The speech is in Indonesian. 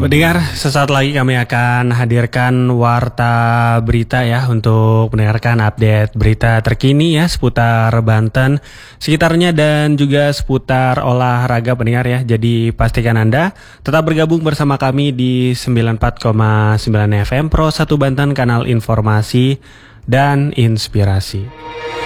Pendengar, sesaat lagi kami akan hadirkan Warta Berita ya untuk mendengarkan update berita terkini ya seputar Banten, sekitarnya dan juga seputar olahraga pendengar ya. Jadi pastikan Anda tetap bergabung bersama kami di 94,9 FM Pro 1 Banten, kanal informasi dan inspirasi.